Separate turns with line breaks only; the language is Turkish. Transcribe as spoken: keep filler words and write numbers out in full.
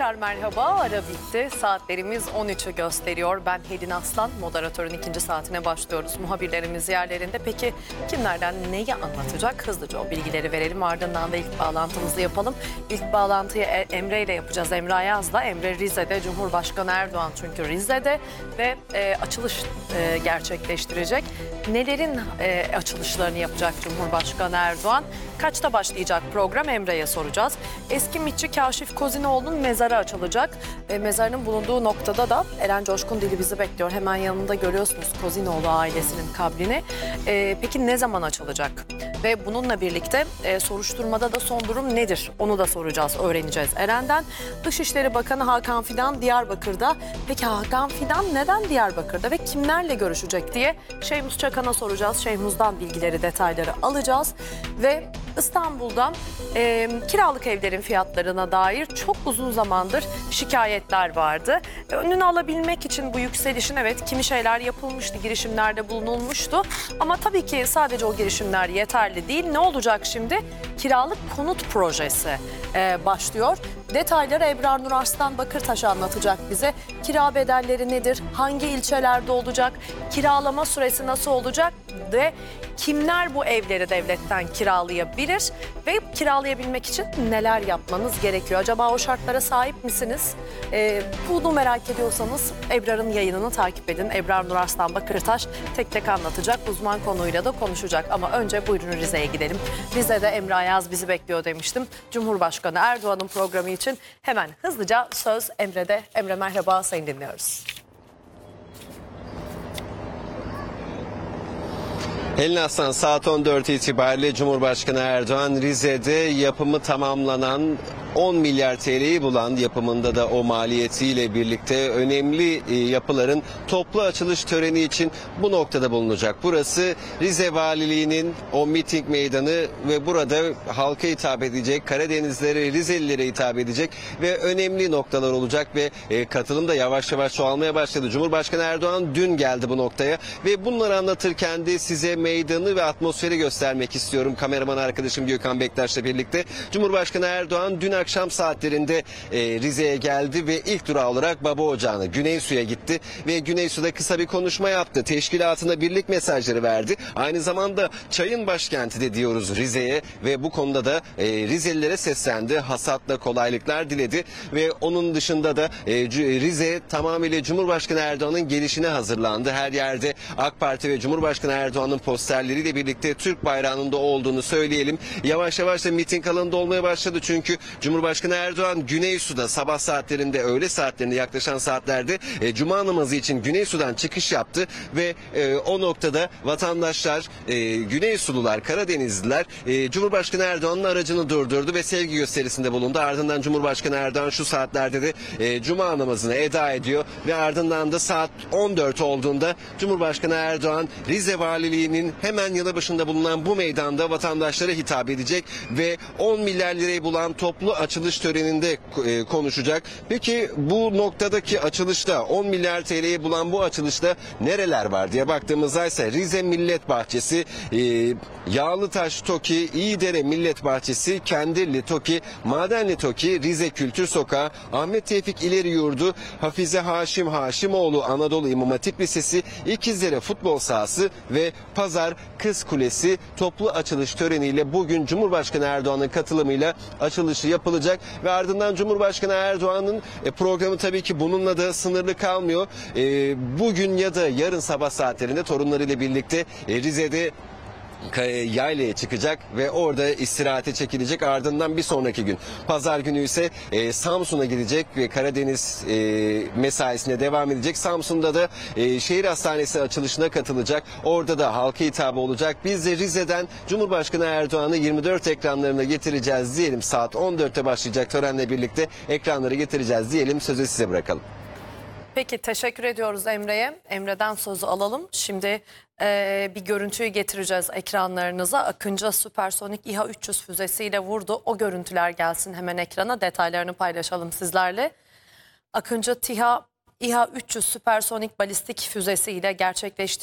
Tekrar merhaba, ara bitti. Saatlerimiz on üçü gösteriyor. Ben Helin Aslan, moderatörün ikinci saatine başlıyoruz. Muhabirlerimiz yerlerinde. Peki kimlerden neyi anlatacak? Hızlıca o bilgileri verelim. Ardından da ilk bağlantımızı yapalım. İlk bağlantıyı Emre ile yapacağız. Emre Ayaz'la. Emre Rize'de, Cumhurbaşkanı Erdoğan çünkü Rize'de ve e, açılış e, gerçekleştirecek. Nelerin e, açılışlarını yapacak Cumhurbaşkanı Erdoğan? Kaçta başlayacak program? Emre'ye soracağız. Eski MİTçi Kaşif Kozinoğlu'nun mezarı açılacak. E, mezarının bulunduğu noktada da Eren Coşkun Dili bizi bekliyor. Hemen yanında görüyorsunuz Kozinoğlu ailesinin kabrini. E, peki ne zaman açılacak? Ve bununla birlikte e, soruşturmada da son durum nedir? Onu da soracağız, öğreneceğiz Eren'den. Dışişleri Bakanı Hakan Fidan Diyarbakır'da. Peki Hakan Fidan neden Diyarbakır'da ve kimlerle görüşecek diye Şeyhmus Çakan'a soracağız. Şeyhmus'dan bilgileri, detayları alacağız. Ve İstanbul'da e, kiralık evlerin fiyatlarına dair çok uzun zamandır şikayetler vardı. E, önünü alabilmek için bu yükselişin evet kimi şeyler yapılmıştı, girişimlerde bulunulmuştu. Ama tabii ki sadece o girişimler yeterli değil. Ne olacak şimdi? Kiralık konut projesi e, başlıyor. Detayları Ebrar Nur Arslan Bakırtaş anlatacak bize. Kira bedelleri nedir? Hangi ilçelerde olacak? Kiralama süresi nasıl olacak? Ve kimler bu evleri devletten kiralayabilir? Ve kiralayabilmek için neler yapmanız gerekiyor? Acaba o şartlara sahip misiniz? Ee, bunu merak ediyorsanız Ebrar'ın yayınını takip edin. Ebrar Nur Arslan Bakırtaş tek tek anlatacak. Uzman konuyla da konuşacak. Ama önce buyurun Rize'ye gidelim. Rize'de Emre Ayaz bizi bekliyor demiştim. Cumhurbaşkanı Erdoğan'ın programı için hemen hızlıca söz Emre'de. Emre merhaba, seni dinliyoruz.
Helin Aslan, saat on dört itibariyle Cumhurbaşkanı Erdoğan Rize'de yapımı tamamlanan on milyar T L'yi bulan, yapımında da o maliyetiyle birlikte önemli yapıların toplu açılış töreni için bu noktada bulunacak. Burası Rize Valiliği'nin o miting meydanı ve burada halka hitap edecek, Karadenizlere, Rizelilere hitap edecek ve önemli noktalar olacak ve katılım da yavaş yavaş çoğalmaya başladı. Cumhurbaşkanı Erdoğan dün geldi bu noktaya ve bunları anlatırken de size meydanı ve atmosferi göstermek istiyorum. Kameraman arkadaşım Gökhan Bektaş'la birlikte. Cumhurbaşkanı Erdoğan dün akşam saatlerinde e, Rize'ye geldi ve ilk durağı olarak Baba Ocağı'na, Güneysu'ya gitti ve Güneysu'da kısa bir konuşma yaptı. Teşkilatına birlik mesajları verdi. Aynı zamanda çayın başkenti de diyoruz Rize'ye ve bu konuda da e, Rizelilere seslendi. Hasatla kolaylıklar diledi ve onun dışında da e, Rize tamamıyla Cumhurbaşkanı Erdoğan'ın gelişine hazırlandı. Her yerde AK Parti ve Cumhurbaşkanı Erdoğan'ın posterleriyle birlikte Türk bayrağının da olduğunu söyleyelim. Yavaş yavaş da miting alanında olmaya başladı çünkü Cumhurbaşkanı Erdoğan Güneysu'da sabah saatlerinde, öğle saatlerinde yaklaşan saatlerde e, Cuma namazı için Güneysu'dan çıkış yaptı ve e, o noktada vatandaşlar, e, Güneysulular, Karadenizliler e, Cumhurbaşkanı Erdoğan'ın aracını durdurdu ve sevgi gösterisinde bulundu. Ardından Cumhurbaşkanı Erdoğan şu saatlerde de e, Cuma namazını eda ediyor ve ardından da saat on dört olduğunda Cumhurbaşkanı Erdoğan Rize Valiliği'nin hemen yanı başında bulunan bu meydanda vatandaşlara hitap edecek ve on milyar lirayı bulan toplu açılış töreninde e, konuşacak. Peki bu noktadaki açılışta on milyar T L'yi bulan bu açılışta nereler var diye baktığımızda ise Rize Millet Bahçesi, e, Yağlıtaş TOKİ, İyidere Millet Bahçesi, Kendirli TOKİ, Madenli TOKİ, Rize Kültür Sokağı, Ahmet Tevfik İleri Yurdu, Hafize Haşim Haşimoğlu Anadolu İmam Hatip Lisesi, İkizdere Futbol Sahası ve Pazar Kız Kulesi toplu açılış töreniyle bugün Cumhurbaşkanı Erdoğan'ın katılımıyla açılışı yapılacak ve ardından Cumhurbaşkanı Erdoğan'ın e, programı tabii ki bununla da sınırlı kalmıyor. E, bugün ya da yarın sabah saatlerinde torunlarıyla birlikte e, Rize'de yaylaya çıkacak ve orada istirahate çekilecek. Ardından bir sonraki gün pazar günü ise e, Samsun'a gidecek ve Karadeniz e, mesaisine devam edecek. Samsun'da da e, şehir hastanesi açılışına katılacak. Orada da halka hitabı olacak. Biz de Rize'den Cumhurbaşkanı Erdoğan'ı yirmi dört ekranlarına getireceğiz diyelim. Saat on dörtte başlayacak törenle birlikte ekranları getireceğiz diyelim. Sözü size bırakalım.
Peki teşekkür ediyoruz Emre'ye. Emre'den sözü alalım. Şimdi e, bir görüntüyü getireceğiz ekranlarınıza. Akıncı süpersonik İHA üç yüz füzesiyle vurdu. O görüntüler gelsin hemen ekrana. Detaylarını paylaşalım sizlerle. Akıncı TİHA İHA üç yüz süpersonik balistik füzesiyle gerçekleşti.